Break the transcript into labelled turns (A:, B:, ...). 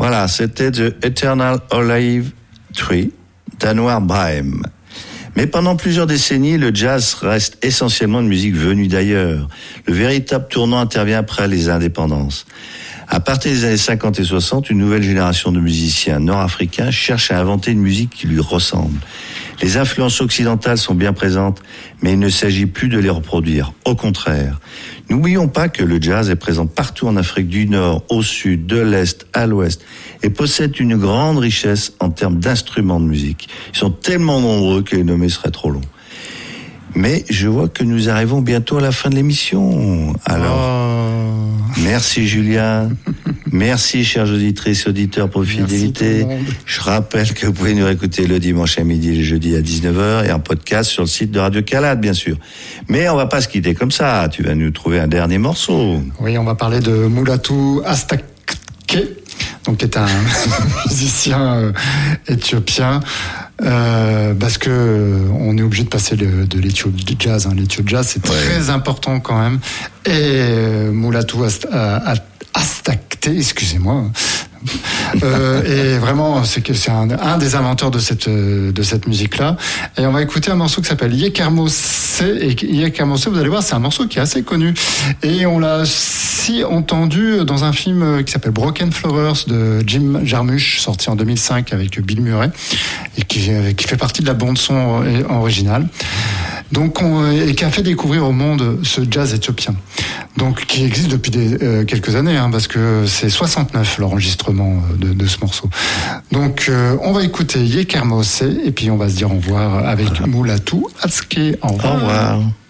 A: Voilà, c'était The Eternal Olive Tree d'Anwar Brahim. Mais pendant plusieurs décennies, le jazz reste essentiellement une musique venue d'ailleurs. Le véritable tournant intervient après les indépendances. À partir des années 50 et 60, une nouvelle génération de musiciens nord-africains cherche à inventer une musique qui lui ressemble. Les influences occidentales sont bien présentes, mais il ne s'agit plus de les reproduire. Au contraire. N'oublions pas que le jazz est présent partout en Afrique du Nord, au Sud, de l'Est, à l'Ouest, et possède une grande richesse en termes d'instruments de musique. Ils sont tellement nombreux que les nommer serait trop long. Mais je vois que nous arrivons bientôt à la fin de l'émission. Alors, merci Julien. Merci chers auditrices et auditeurs pour votre fidélité. Je rappelle que vous pouvez nous écouter le dimanche à midi et le jeudi à 19h et en podcast sur le site de Radio Calade, bien sûr. Mais on va pas se quitter comme ça. Tu vas nous trouver un dernier morceau.
B: Oui, on va parler de Mulatu Astatke, donc qui est un musicien éthiopien. Parce que on est obligé de passer de l'Éthiopie jazz. L'Éthiopie jazz, c'est très important quand même. Et Mulatu Astatke, excusez-moi. Et vraiment, c'est un des inventeurs de cette musique-là. Et on va écouter un morceau qui s'appelle Yekermose. Et Yekermose, vous allez voir, c'est un morceau qui est assez connu. Et on l'a aussi entendu dans un film qui s'appelle Broken Flowers de Jim Jarmusch, sorti en 2005 avec Bill Murray, et qui fait partie de la bande-son originale. Donc, et qui a fait découvrir au monde ce jazz éthiopien. Donc, qui existe depuis quelques années, parce que c'est 69 l'enregistrement de ce morceau. Donc, on va écouter Yekermose et puis on va se dire au revoir avec Mulatu Astatke. Au revoir.
A: Au revoir.